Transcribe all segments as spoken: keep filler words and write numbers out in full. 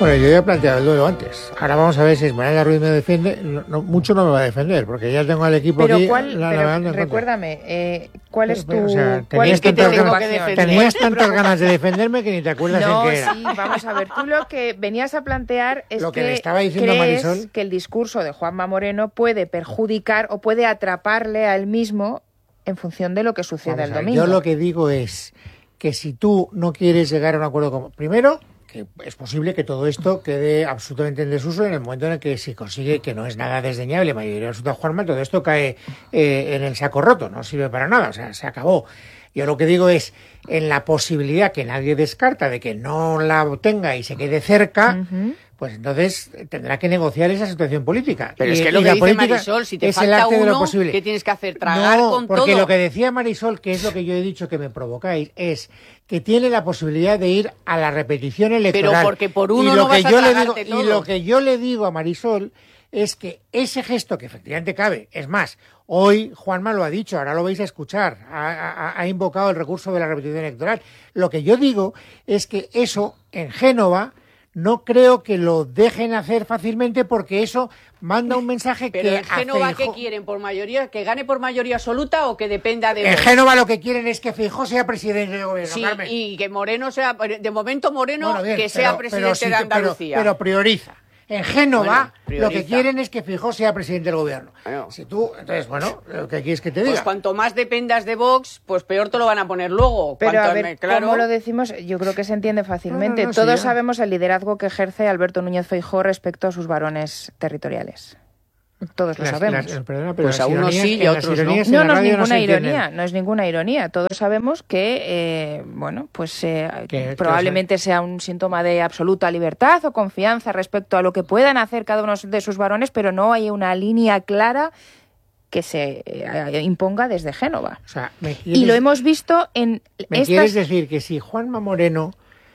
Bueno, yo ya he planteado el duelo antes. Ahora vamos a ver si Esmeralda Ruiz me defiende. No, no, mucho no me va a defender, porque ya tengo al equipo pero aquí. ¿cuál, la, pero la recuérdame, eh, ¿cuál es tu...? O sea, ¿cuál tenías es tu tantas, ganas, preocupación? tenías tantas ganas de defenderme que ni te acuerdas no, en qué era. Sí, vamos a ver. Tú lo que venías a plantear es lo que, que le estaba diciendo crees a Marisol, que el discurso de Juanma Moreno puede perjudicar o puede atraparle a él mismo en función de lo que suceda el domingo. Yo lo que digo es que si tú no quieres llegar a un acuerdo con... Primero, que es posible que todo esto quede absolutamente en desuso en el momento en el que se consigue, que no es nada desdeñable, mayoría absoluta Juanma, todo esto cae eh, en el saco roto, no sirve para nada, o sea, se acabó. Yo lo que digo es, en la posibilidad que nadie descarta de que no la obtenga y se quede cerca, uh-huh. pues entonces tendrá que negociar esa situación política. Pero y, es que lo y que la dice política Marisol, si te es falta el uno, de ¿qué tienes que hacer? ¿Tragar no, con porque todo? Lo que decía Marisol, que es lo que yo he dicho que me provocáis, es que tiene la posibilidad de ir a la repetición electoral. Pero porque por uno y lo no que vas yo a le digo, tragarte todo. Y lo que yo le digo a Marisol es que ese gesto, que efectivamente cabe, es más, hoy Juanma lo ha dicho, ahora lo vais a escuchar, ha, ha, ha invocado el recurso de la repetición electoral. Lo que yo digo es que eso, en Génova, no creo que lo dejen hacer fácilmente, porque eso manda un mensaje pero que... en Génova, Feijó... ¿qué quieren? ¿Por mayoría? ¿Que gane por mayoría absoluta o que dependa de... En Génova lo que quieren es que Feijóo sea presidente del gobierno, sí, Carmen. Y que Moreno sea... De momento Moreno, bueno, bien, que sea pero, presidente pero sí, de Andalucía. Pero, pero prioriza. En Génova bueno, lo que quieren es que Feijóo sea presidente del gobierno. Bueno. Si tú, entonces, bueno, lo que quieres que te diga. Pues cuanto más dependas de Vox, pues peor te lo van a poner luego. Pero cuanto a ver, me, claro... como lo decimos, yo creo que se entiende fácilmente. No, no, no, Todos sí, sabemos el liderazgo que ejerce Alberto Núñez Feijóo respecto a sus varones territoriales. Todos lo las, sabemos. Las, perdona, pero pues a unos sí y a otros no. No, no es ninguna ironía, no es ninguna ironía. Todos sabemos que, eh, bueno, pues eh, ¿Qué, probablemente sea un síntoma de absoluta libertad o confianza respecto a lo que puedan hacer cada uno de sus varones, pero no hay una línea clara que se eh, imponga desde Génova. O sea, ¿me quieres, y lo hemos visto en ¿Me estas... quieres decir que si Juanma Moreno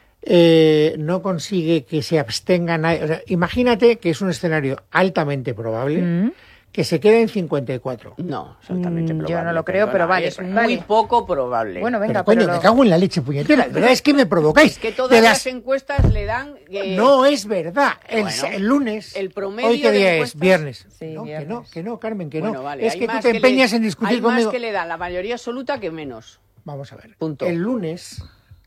Eh, no consigue que se abstenga nadie? O sea, imagínate que es un escenario altamente probable, mm. que se quede en cincuenta y cuatro. No, es altamente mm, probable. Yo no lo creo, pero vale. Es vale. muy poco probable. Bueno, venga, pero, coño, pero me lo... cago en la leche, puñetera. La verdad es que me provocáis. Es que todas de las... las encuestas le dan... Eh... No es verdad. El, bueno, el lunes... El promedio ¿Hoy qué día de es? Viernes. Sí, no, viernes. Que no, que no, Carmen, que bueno, no. Vale, es que tú te que empeñas le... en discutir hay conmigo. Hay más que le dan la mayoría absoluta que menos. Vamos a ver. Punto. El lunes...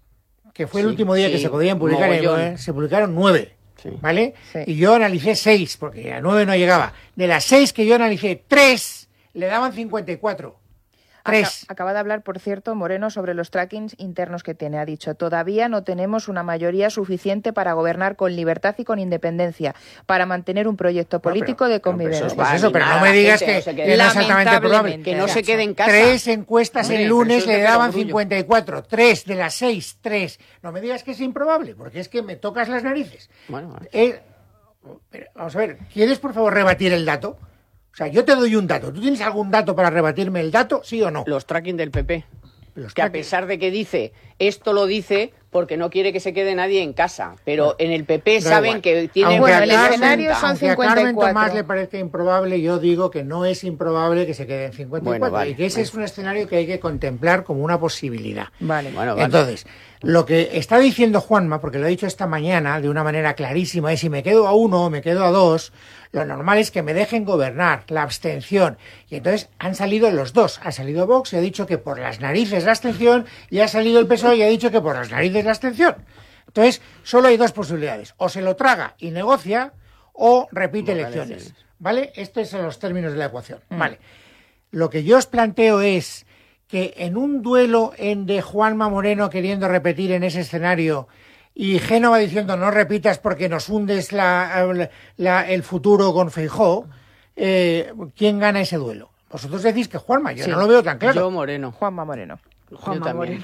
que fue sí, el último día sí, que se podían publicar, eh, se publicaron nueve, sí. ¿vale? Sí. Y yo analicé seis, porque a nueve no llegaba. De las seis que yo analicé, tres le daban cincuenta y cuatro. Tres. Acaba de hablar, por cierto, Moreno, sobre los trackings internos que tiene. Ha dicho, todavía no tenemos una mayoría suficiente para gobernar con libertad y con independencia, para mantener un proyecto político no, pero, de convivencia. Pero, pues eso, pero no me digas que, que, que no es altamente probable. Que no se quede en casa. Tres encuestas el lunes le daban cincuenta y cuatro. Tres de las seis, tres. No me digas que es improbable, porque es que me tocas las narices. Bueno, eh, pero, vamos a ver, ¿quieres por favor rebatir el dato? O sea, yo te doy un dato. ¿Tú tienes algún dato para rebatirme el dato, sí o no? Los tracking del P P. Los que a pesar de que dice, esto lo dice porque no quiere que se quede nadie en casa. Pero en el P P no saben igual. que tiene... Bueno, el escenario son cincuenta y cuatro. Aunque a Carmen Tomás le parezca improbable, yo digo que no es improbable que se quede en cincuenta y cuatro. Bueno, vale, y que ese vale. es un escenario que hay que contemplar como una posibilidad. Vale, bueno, vale. Entonces, lo que está diciendo Juanma, porque lo ha dicho esta mañana de una manera clarísima, es si me quedo a uno o me quedo a dos, lo normal es que me dejen gobernar, la abstención. Y entonces han salido los dos. Ha salido Vox y ha dicho que por las narices la abstención, y ha salido el P S O E y ha dicho que por las narices la abstención. Entonces, solo hay dos posibilidades. O se lo traga y negocia, o repite no, elecciones. ¿Vale? Estos son los términos de la ecuación. Mm. Vale. Lo que yo os planteo es que en un duelo en de Juanma Moreno queriendo repetir en ese escenario y Génova diciendo no repitas porque nos hundes la, la, el futuro con Feijóo, eh, ¿quién gana ese duelo? Vosotros decís que Juanma, yo sí, no lo veo tan claro. Yo Moreno. Juanma Moreno. Juanma Moreno.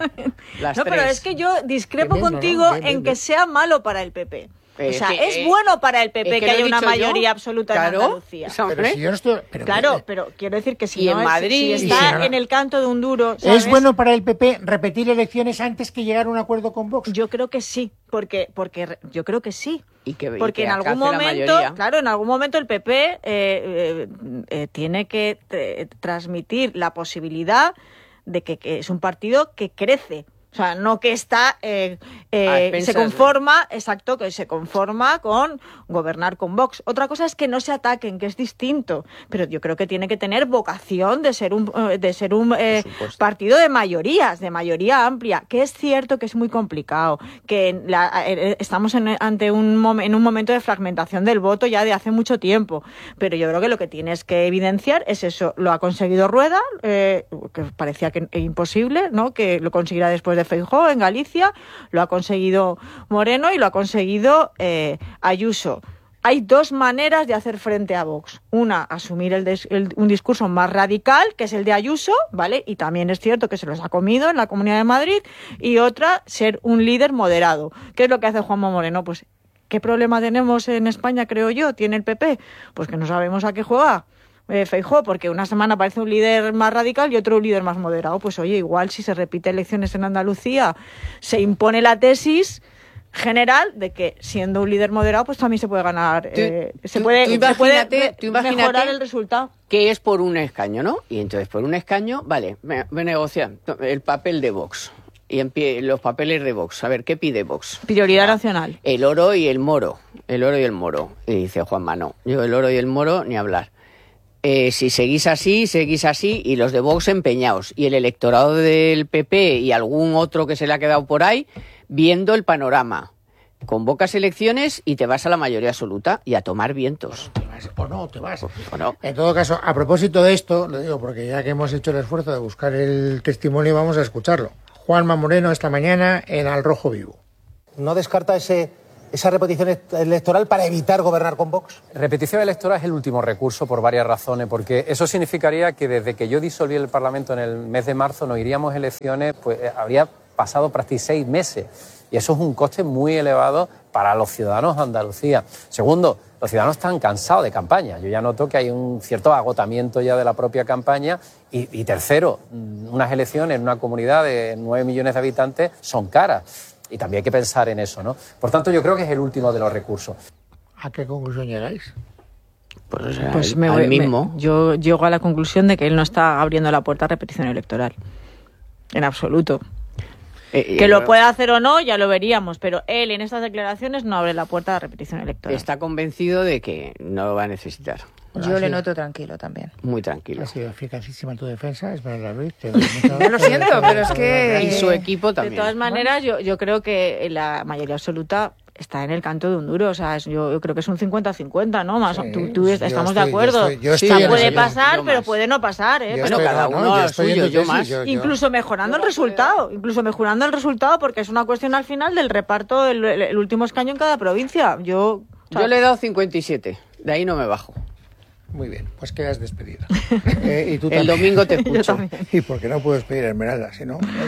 Las no, tres. pero es que yo discrepo bien, contigo ¿no? bien, bien, en bien. que sea malo para el P P. Eh, o sea, que, es eh, bueno para el P P es que, que haya una mayoría yo. absoluta claro, en Andalucía. Pero si yo no estoy, pero claro, que, pero quiero decir que si y no en Madrid, es, si está si no, en el canto de un duro, ¿sabes? ¿Es bueno para el P P repetir elecciones antes que llegar a un acuerdo con Vox? Yo creo que sí, porque porque yo creo que sí. Y que, porque y que en algún momento, claro, en algún momento el P P eh, eh, eh, tiene que eh, transmitir la posibilidad de que, que es un partido que crece. O sea, no que está, eh, eh, se conforma, exacto, que se conforma con gobernar con Vox. Otra cosa es que no se ataquen, que es distinto, pero yo creo que tiene que tener vocación de ser un, de ser un eh, partido de mayorías, de mayoría amplia, que es cierto que es muy complicado, que la, eh, estamos en, ante un, mom- en un momento de fragmentación del voto ya de hace mucho tiempo, pero yo creo que lo que tienes que evidenciar es eso. Lo ha conseguido Rueda, eh, que parecía que imposible, ¿no?, que lo conseguirá después de Feijóo en Galicia, lo ha conseguido Moreno y lo ha conseguido eh, Ayuso. Hay dos maneras de hacer frente a Vox. Una, asumir el des, el, un discurso más radical, que es el de Ayuso, ¿vale? Y también es cierto que se los ha comido en la Comunidad de Madrid. Y otra, ser un líder moderado. ¿Qué es lo que hace Juanma Moreno? Pues, ¿qué problema tenemos en España, creo yo? ¿Tiene el P P? Pues que no sabemos a qué juega. Eh, Feijóo, porque una semana aparece un líder más radical y otro un líder más moderado. Pues oye, igual si se repite elecciones en Andalucía, se impone la tesis general de que siendo un líder moderado, pues también se puede ganar, eh, tú, se, puede, tú se puede tú mejorar el resultado. Que es por un escaño, ¿no? Y entonces por un escaño, vale, me, me negocian el papel de Vox. Y en pie, los papeles de Vox. A ver, ¿qué pide Vox? Prioridad nacional. El oro y el moro. El oro y el moro. Y dice Juanma, no. Yo el oro y el moro, ni hablar. Eh, si seguís así, seguís así, y los de Vox empeñados, y el electorado del P P y algún otro que se le ha quedado por ahí, viendo el panorama. Convocas elecciones y te vas a la mayoría absoluta y a tomar vientos. Te vas, o no, te vas. O no. En todo caso, a propósito de esto, lo digo porque ya que hemos hecho el esfuerzo de buscar el testimonio, vamos a escucharlo. Juanma Moreno esta mañana en Al Rojo Vivo. ¿No descarta ese... esa repetición electoral para evitar gobernar con Vox? Repetición electoral es el último recurso por varias razones, porque eso significaría que desde que yo disolví el Parlamento en el mes de marzo nos iríamos a elecciones, pues habría pasado prácticamente seis meses. Y eso es un coste muy elevado para los ciudadanos de Andalucía. Segundo, los ciudadanos están cansados de campaña. Yo ya noto que hay un cierto agotamiento ya de la propia campaña. Y, y tercero, unas elecciones en una comunidad de nueve millones de habitantes son caras. Y también hay que pensar en eso, ¿no? Por tanto, yo creo que es el último de los recursos. ¿A qué conclusión llegáis? Pues, o sea, pues el, me, al mismo. Me, yo llego a la conclusión de que él no está abriendo la puerta a repetición electoral. En absoluto. Eh, que eh, lo pueda hacer o no, ya lo veríamos, pero él en estas declaraciones no abre la puerta a repetición electoral. Está convencido de que no lo va a necesitar. Yo le sido, noto tranquilo también. Muy tranquilo. Ha sido eficacísima tu defensa, Esmeralda Ruiz. Yo lo siento, pero es que... Y su equipo también. De todas maneras, yo, yo creo que la mayoría absoluta está en el canto de un duro. O sea, es, yo, yo creo que es un cincuenta cincuenta, ¿no? Más, sí, tú, tú estamos estoy, de acuerdo. Yo estoy, yo estoy o sea, puede pasar, yo, pero más. Puede no pasar, ¿eh? Bueno, cada uno no, yo suyo, yo más. Yo, yo. Incluso mejorando el resultado. Incluso mejorando el resultado, porque es una cuestión al final del reparto del el, el último escaño en cada provincia. Yo, yo le he dado cincuenta y siete. De ahí no me bajo. Muy bien, pues quedas despedida. Eh, y tú el domingo te escucho. ¿Y por qué no puedo despedir a Esmeralda? Si no, no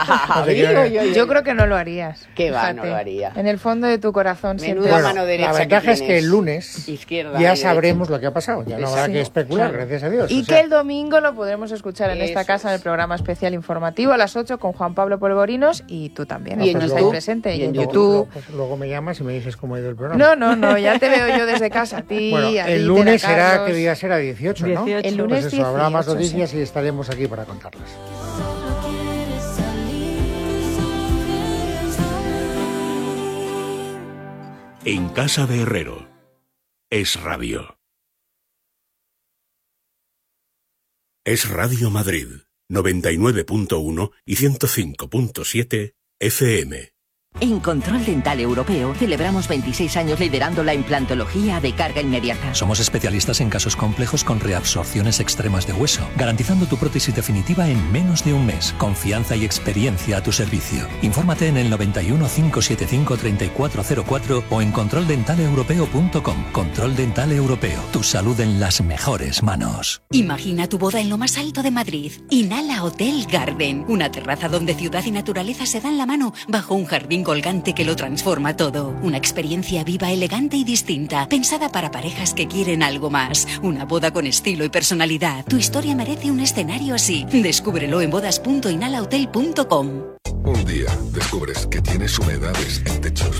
yo, yo, yo creo que no lo harías. ¿Qué va? No lo haría. En el fondo de tu corazón siempre. Bueno, mano derecha. La ventaja que es que el lunes izquierda ya sabremos lo que ha pasado. Ya no habrá sí, que especular, claro. Gracias a Dios. Y o sea, que el domingo lo podremos escuchar en esta casa en el programa especial informativo a las ocho con Juan Pablo Polvorinos y tú también. Y en pues YouTube. presente. Y en en YouTube. Luego, pues, luego me llamas y me dices cómo ha ido el programa. No, no, no, ya te veo yo desde casa. A ti, bueno, a ti, el lunes será, Carlos. ¿qué día será? dieciocho, ¿no? dieciocho. El lunes pues eso, habrá más dieciocho, noticias sí. y estaremos aquí para contarlas. En casa de Herrero. Es Radio. Es Radio Madrid, noventa y nueve punto uno y ciento cinco punto siete F M. En Control Dental Europeo celebramos veintiséis años liderando la implantología de carga inmediata. Somos especialistas en casos complejos con reabsorciones extremas de hueso, garantizando tu prótesis definitiva en menos de un mes. Confianza y experiencia a tu servicio. Infórmate en el noventa y uno, cinco setenta y cinco, treinta y cuatro cero cuatro o en control dental europeo punto com. Control Dental Europeo. Tu salud en las mejores manos. Imagina tu boda en lo más alto de Madrid. Inhala Hotel Garden. Una terraza donde ciudad y naturaleza se dan la mano bajo un jardín colgante que lo transforma todo. Una experiencia viva, elegante y distinta, pensada para parejas que quieren algo más. Una boda con estilo y personalidad. Tu historia merece un escenario así. Descúbrelo en bodas punto inhala hotel punto com. Un día descubres que tienes humedades en techos,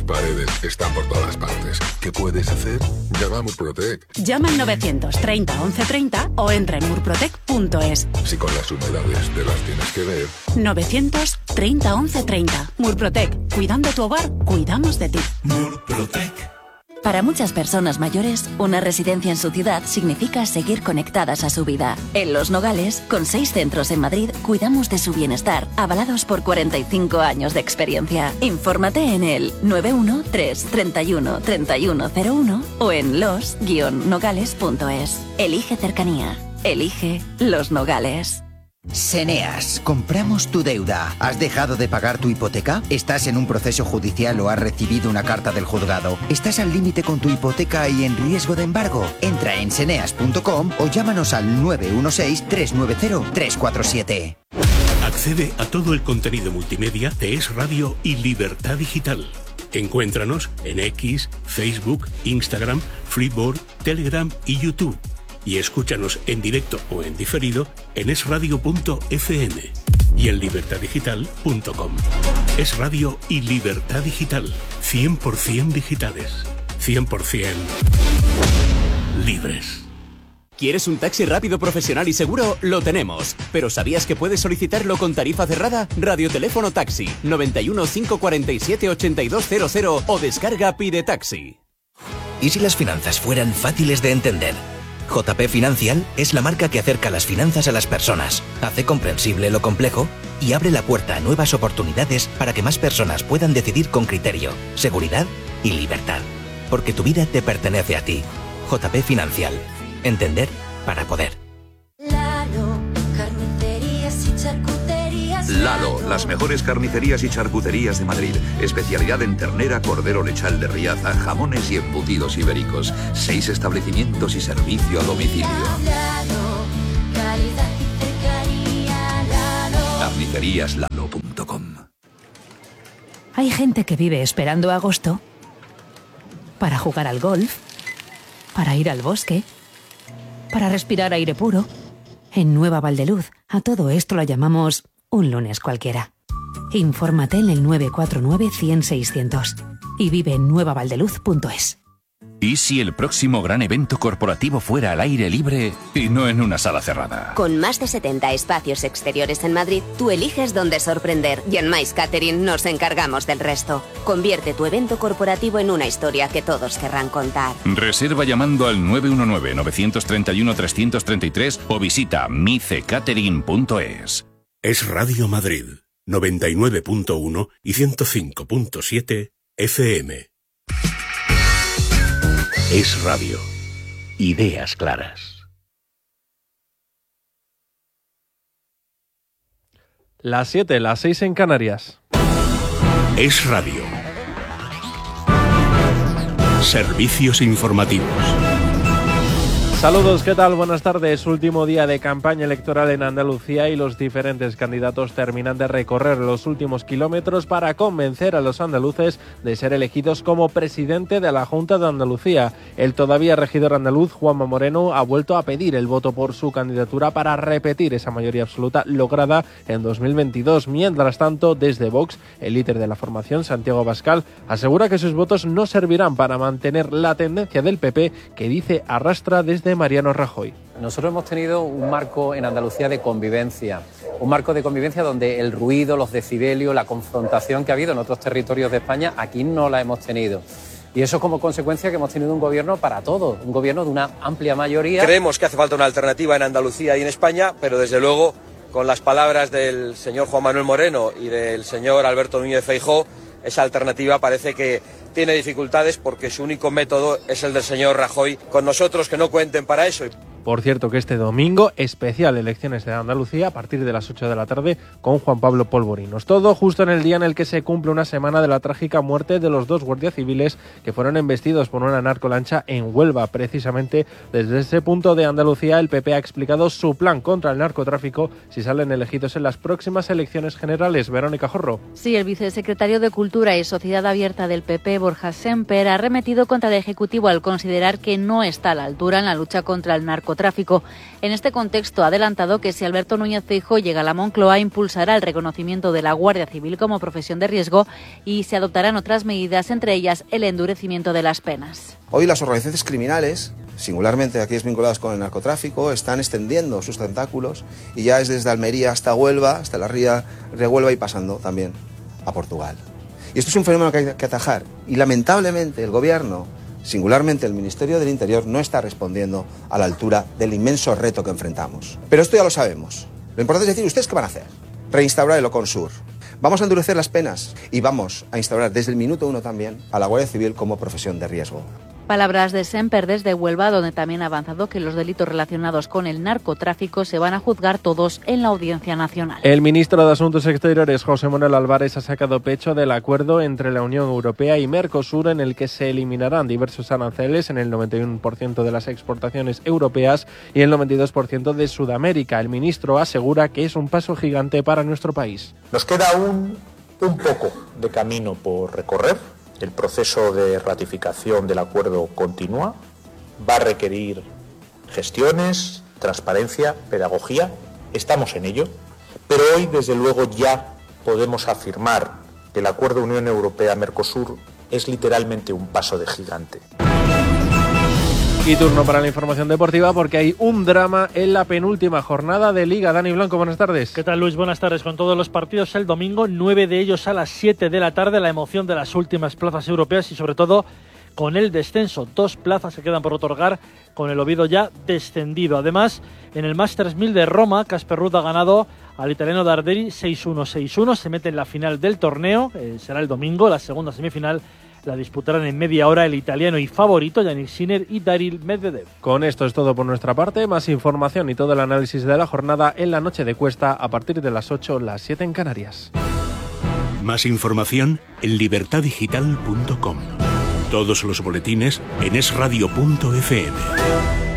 paredes, están por todas partes. ¿Qué puedes hacer? Llama a Murprotec. Llama al novecientos treinta once treinta o entra en murprotec punto es. Si con las humedades te las tienes que ver. novecientos treinta once treinta. Murprotec. Cuidando tu hogar, cuidamos de ti. Murprotec. Para muchas personas mayores, una residencia en su ciudad significa seguir conectadas a su vida. En Los Nogales, con seis centros en Madrid, cuidamos de su bienestar, avalados por cuarenta y cinco años de experiencia. Infórmate en el nueve uno tres treinta y uno treinta y uno cero uno o en los guion nogales punto es. Elige cercanía. Elige Los Nogales. Seneas, compramos tu deuda. ¿Has dejado de pagar tu hipoteca? ¿Estás en un proceso judicial o has recibido una carta del juzgado? ¿Estás al límite con tu hipoteca y en riesgo de embargo? Entra en seneas punto com o llámanos al nueve uno seis tres nueve cero tres cuatro siete. Accede a todo el contenido multimedia de Es Radio y Libertad Digital. Encuéntranos en X, Facebook, Instagram, Flipboard, Telegram y YouTube. Y escúchanos en directo o en diferido en es radio punto efe eme y en libertad digital punto com. Es Radio y Libertad Digital. cien por ciento digitales. cien por ciento libres. ¿Quieres un taxi rápido, profesional y seguro? Lo tenemos. ¿Pero sabías que puedes solicitarlo con tarifa cerrada? Radioteléfono Taxi noventa y uno cinco cuarenta y siete ochenta y dos cero cero o descarga Pide Taxi. ¿Y si las finanzas fueran fáciles de entender? J P Financial es la marca que acerca las finanzas a las personas, hace comprensible lo complejo y abre la puerta a nuevas oportunidades para que más personas puedan decidir con criterio, seguridad y libertad. Porque tu vida te pertenece a ti. J P Financial. Entender para poder. Lalo, carnicerías y charcuterías. Lalo, las mejores carnicerías y charcuterías de Madrid. Especialidad en ternera, cordero lechal de Riaza, jamones y embutidos ibéricos. Seis establecimientos y servicio a domicilio. Lalo, calidad y cercanía. Lalo. carnicerías lalo punto com. Hay gente que vive esperando agosto para jugar al golf, para ir al bosque, para respirar aire puro. En Nueva Valdeluz, a todo esto lo llamamos un lunes cualquiera. Infórmate en el nueve cuatro nueve cien seiscientos y vive en nueva valdeluz punto es. ¿Y si el próximo gran evento corporativo fuera al aire libre y no en una sala cerrada? Con más de setenta espacios exteriores en Madrid, tú eliges dónde sorprender y en Mais Catering nos encargamos del resto. Convierte tu evento corporativo en una historia que todos querrán contar. Reserva llamando al nueve uno nueve nueve tres uno tres tres tres o visita mice catering punto es. Es Radio Madrid, noventa y nueve punto uno y ciento cinco punto siete efe eme. Es Radio. Ideas claras. Las siete, las seis en Canarias. Es Radio. Servicios informativos. Saludos, ¿qué tal? Buenas tardes. Último día de campaña electoral en Andalucía y los diferentes candidatos terminan de recorrer los últimos kilómetros para convencer a los andaluces de ser elegidos como presidente de la Junta de Andalucía. El todavía regidor andaluz, Juanma Moreno, ha vuelto a pedir el voto por su candidatura para repetir esa mayoría absoluta lograda en dos mil veintidós. Mientras tanto, desde Vox, el líder de la formación, Santiago Abascal, asegura que sus votos no servirán para mantener la tendencia del P P que dice arrastra desde Mariano Rajoy. Nosotros hemos tenido un marco en Andalucía de convivencia, un marco de convivencia donde el ruido, los decibelios, la confrontación que ha habido en otros territorios de España, aquí no la hemos tenido. Y eso como consecuencia que hemos tenido un gobierno para todos, un gobierno de una amplia mayoría. Creemos que hace falta una alternativa en Andalucía y en España, pero desde luego, con las palabras del señor Juan Manuel Moreno y del señor Alberto Núñez Feijóo, esa alternativa parece que tiene dificultades porque su único método es el del señor Rajoy. Con nosotros que no cuenten para eso. Por cierto que este domingo, especial elecciones de Andalucía a partir de las ocho de la tarde con Juan Pablo Polvorinos. Todo justo en el día en el que se cumple una semana de la trágica muerte de los dos guardias civiles que fueron embestidos por una narcolancha en Huelva. Precisamente desde ese punto de Andalucía el P P ha explicado su plan contra el narcotráfico si salen elegidos en las próximas elecciones generales. Verónica Jorro. Sí, el vicesecretario de Cultura y Sociedad Abierta del P P, Borja Semper, ha arremetido contra el Ejecutivo al considerar que no está a la altura en la lucha contra el narcotráfico narcotráfico. En este contexto ha adelantado que si Alberto Núñez Feijóo llega a la Moncloa, impulsará el reconocimiento de la Guardia Civil como profesión de riesgo y se adoptarán otras medidas, entre ellas el endurecimiento de las penas. Hoy las organizaciones criminales, singularmente aquellas vinculadas con el narcotráfico, están extendiendo sus tentáculos y ya es desde Almería hasta Huelva, hasta la ría de Huelva y pasando también a Portugal. Y esto es un fenómeno que hay que atajar y lamentablemente el Gobierno, singularmente el Ministerio del Interior, no está respondiendo a la altura del inmenso reto que enfrentamos. Pero esto ya lo sabemos. Lo importante es decir, ¿ustedes qué van a hacer? Reinstaurar el Oconsur. Vamos a endurecer las penas y vamos a instaurar desde el minuto uno también a la Guardia Civil como profesión de riesgo. Palabras de Semper desde Huelva, donde también ha avanzado que los delitos relacionados con el narcotráfico se van a juzgar todos en la Audiencia Nacional. El ministro de Asuntos Exteriores, José Manuel Álvarez, ha sacado pecho del acuerdo entre la Unión Europea y Mercosur en el que se eliminarán diversos aranceles en el noventa y uno por ciento de las exportaciones europeas y el noventa y dos por ciento de Sudamérica. El ministro asegura que es un paso gigante para nuestro país. Nos queda aún un poco de camino por recorrer. El proceso de ratificación del acuerdo continúa, va a requerir gestiones, transparencia, pedagogía, estamos en ello, pero hoy desde luego ya podemos afirmar que el acuerdo Unión Europea-Mercosur es literalmente un paso de gigante. Y turno para la información deportiva porque hay un drama en la penúltima jornada de Liga. Dani Blanco, buenas tardes. ¿Qué tal, Luis? Buenas tardes. Con todos los partidos el domingo, nueve de ellos a las siete de la tarde, la emoción de las últimas plazas europeas y sobre todo con el descenso. Dos plazas se quedan por otorgar con el Oviedo ya descendido. Además, en el Masters mil de Roma, Casper Ruud ha ganado al italiano Darderi seis uno seis uno. Se mete en la final del torneo, eh, será el domingo, la segunda semifinal. La disputarán en media hora el italiano y favorito Jannik Sinner y Daryl Medvedev. Con esto es todo por nuestra parte. Más información y todo el análisis de la jornada en la Noche de Cuesta a partir de las ocho, las siete en Canarias. Más información en libertad digital punto com. Todos los boletines en es radio punto efe eme.